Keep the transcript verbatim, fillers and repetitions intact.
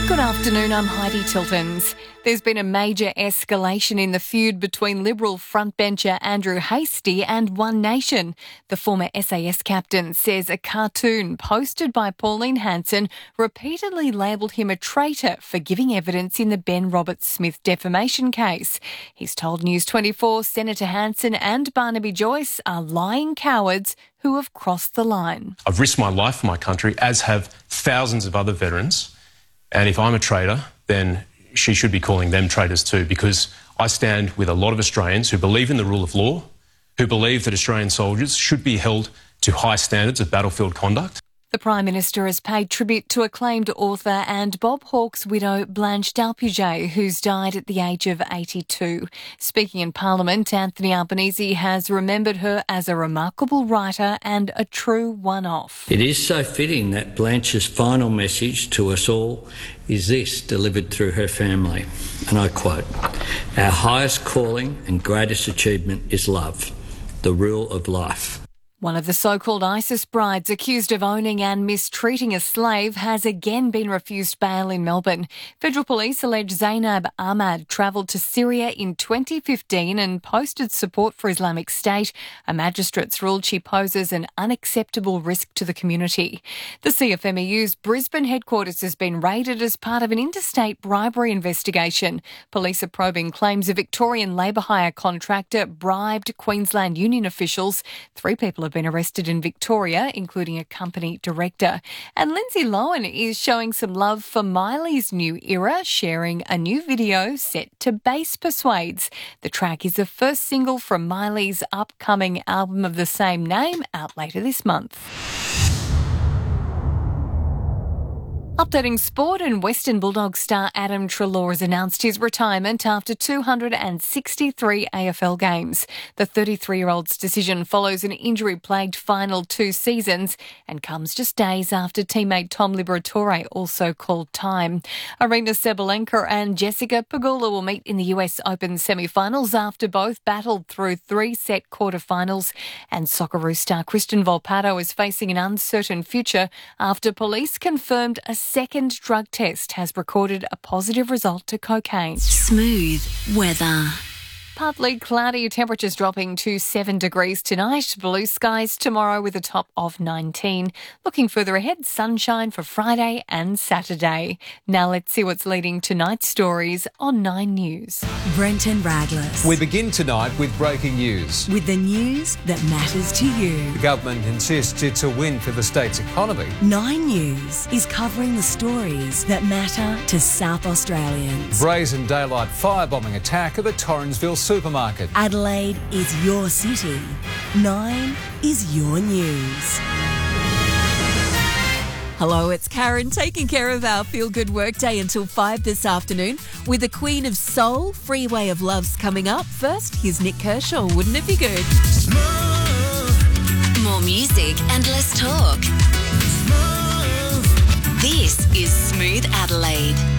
Good afternoon, I'm Heidi Tiltons. There's been a major escalation in the feud between Liberal frontbencher Andrew Hastie and One Nation. The former S A S captain says a cartoon posted by Pauline Hanson repeatedly labelled him a traitor for giving evidence in the Ben Roberts-Smith defamation case. He's told News twenty-four Senator Hanson and Barnaby Joyce are lying cowards who have crossed the line. I've risked my life for my country, as have thousands of other veterans. And if I'm a traitor, then she should be calling them traitors too, because I stand with a lot of Australians who believe in the rule of law, who believe that Australian soldiers should be held to high standards of battlefield conduct. The Prime Minister has paid tribute to acclaimed author and Bob Hawke's widow Blanche Dalpuget, who's died at the age of eighty-two. Speaking in Parliament, Anthony Albanese has remembered her as a remarkable writer and a true one-off. It is so fitting that Blanche's final message to us all is this, delivered through her family, and I quote, "Our highest calling and greatest achievement is love, the rule of life." One of the so-called ISIS brides accused of owning and mistreating a slave has again been refused bail in Melbourne. Federal Police allege Zainab Ahmad travelled to Syria in twenty fifteen and posted support for Islamic State. A magistrate's ruled she poses an unacceptable risk to the community. The C F M E U's Brisbane headquarters has been raided as part of an interstate bribery investigation. Police are probing claims a Victorian labour hire contractor bribed Queensland union officials. Three people have been arrested in Victoria, including a company director. And Lindsay Lohan is showing some love for Miley's new era, sharing a new video set to Bass Persuades. The track is the first single from Miley's upcoming album of the same name, out later this month. Updating sport, and Western Bulldogs star Adam Treloar has announced his retirement after two hundred sixty-three A F L games. The thirty-three-year-old's decision follows an injury-plagued final two seasons and comes just days after teammate Tom Liberatore also called time. Aryna Sabalenka and Jessica Pegula will meet in the U S Open semi-finals after both battled through three-set quarter-finals. And Socceroos star Christian Volpato is facing an uncertain future after police confirmed a second drug test has recorded a positive result to cocaine. Smooth weather. Partly cloudy, temperatures dropping to seven degrees tonight. Blue skies tomorrow with a top of nineteen. Looking further ahead, sunshine for Friday and Saturday. Now let's see what's leading tonight's stories on Nine News. Brenton Radless. We begin tonight with breaking news. With the news that matters to you. The government insists it's a win for the state's economy. Nine News is covering the stories that matter to South Australians. Brazen daylight firebombing attack of a Torrensville supermarket. Adelaide is your city. Nine is your news. Hello, it's Karen taking care of our Feel Good Workday until five this afternoon with the Queen of Soul, Freeway of Love's coming up. First, here's Nick Kershaw. Wouldn't it be good? Smooth. More music and less talk. Smooth. This is Smooth Adelaide.